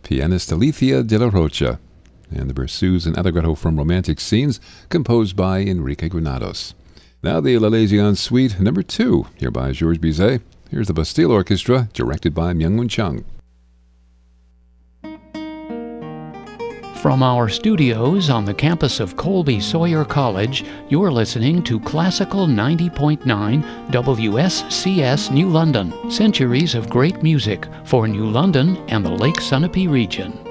pianist Alicia de la Rocha, and the Berceuse and Allegretto from Romantic Scenes, composed by Enrique Granados. Now the La Légion Suite No. 2, here by Georges Bizet. Here's the Bastille Orchestra, directed by Myung-Whun Chung. From our studios on the campus of Colby Sawyer College, you're listening to Classical 90.9 WSCS New London. Centuries of great music for New London and the Lake Sunapee region.